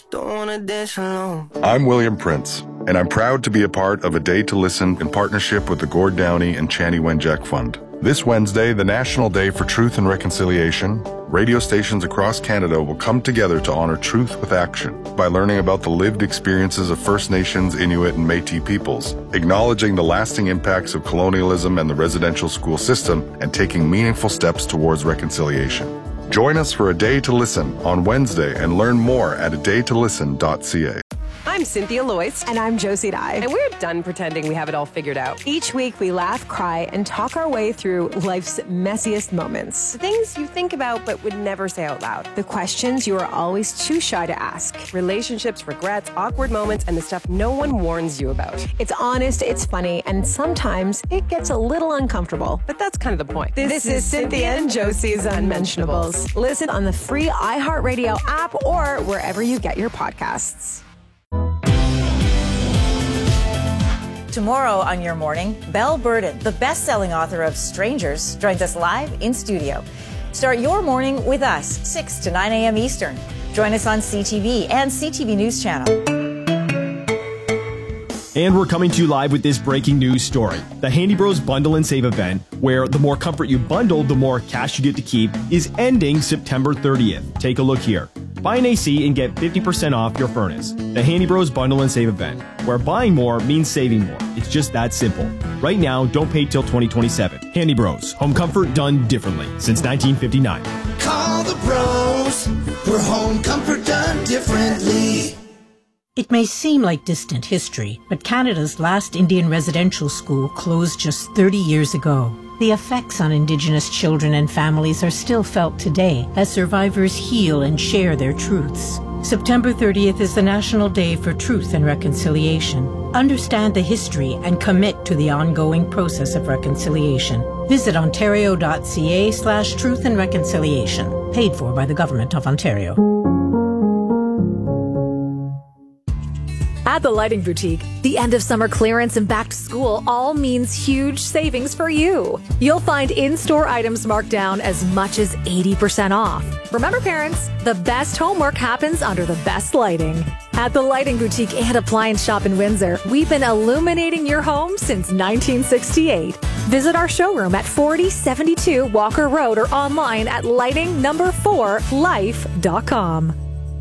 Don't wanna dance alone. I'm William Prince, and I'm proud to be a part of A Day to Listen in partnership with the Gord Downie and Chanie Wenjack Fund. This Wednesday, the National Day for Truth and Reconciliation, radio stations across Canada will come together to honor truth with action by learning about the lived experiences of First Nations, Inuit, and Métis peoples, acknowledging the lasting impacts of colonialism and the residential school system, and taking meaningful steps towards reconciliation. Join us for A Day to Listen on Wednesday and learn more at adaytolisten.ca. I'm Cynthia Loyce. And I'm Josie Dye. And we're done pretending we have it all figured out. Each week we laugh, cry, and talk our way through life's messiest moments. The things you think about but would never say out loud. The questions you are always too shy to ask. Relationships, regrets, awkward moments, and the stuff no one warns you about. It's honest, it's funny, and sometimes it gets a little uncomfortable. But that's kind of the point. This is Cynthia and Josie's Unmentionables. Listen on the free iHeartRadio app or wherever you get your podcasts. Tomorrow on Your Morning, Belle Burden, the best-selling author of Strangers, joins us live in studio. Start your morning with us, 6 to 9 a.m. Eastern. Join us on CTV and CTV News Channel. And we're coming to you live with this breaking news story. The Handy Bros Bundle and Save event, where the more comfort you bundle, the more cash you get to keep, is ending September 30th. Take a look here. Buy an AC and get 50% off your furnace. The Handy Bros Bundle and Save event, where buying more means saving more. It's just that simple. Right now, don't pay till 2027. Handy Bros, home comfort done differently since 1959. Call the bros for home comfort done differently. It may seem like distant history, but Canada's last Indian residential school closed just 30 years ago. The effects on Indigenous children and families are still felt today as survivors heal and share their truths. September 30th is the National Day for Truth and Reconciliation. Understand the history and commit to the ongoing process of reconciliation. Visit ontario.ca/truth and reconciliation. Paid for by the Government of Ontario. At the Lighting Boutique, the end of summer clearance and back to school all means huge savings for you. You'll find in-store items marked down as much as 80% off. Remember, parents, the best homework happens under the best lighting. At the Lighting Boutique and Appliance Shop in Windsor, we've been illuminating your home since 1968. Visit our showroom at 4072 Walker Road or online at lighting4life.com.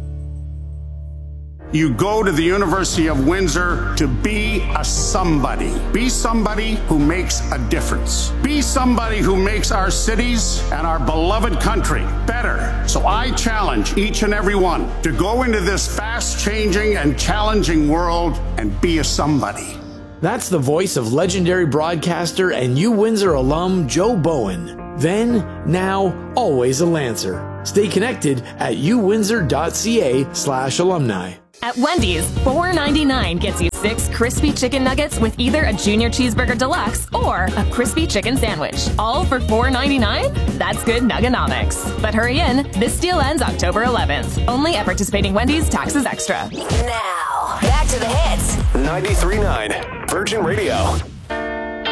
You go to the University of Windsor to be a somebody. Be somebody who makes a difference. Be somebody who makes our cities and our beloved country better. So I challenge each and every one to go into this fast-changing and challenging world and be a somebody. That's the voice of legendary broadcaster and U-Windsor alum Joe Bowen. Then, now, always a Lancer. Stay connected at uwindsor.ca/alumni. At Wendy's, $4.99 gets you 6 crispy chicken nuggets with either a Junior Cheeseburger Deluxe or a crispy chicken sandwich. All for $4.99? That's good Nugganomics. But hurry in, this deal ends October 11th. Only at participating Wendy's, taxes extra. Now, back to the hits. 93.9 Virgin Radio.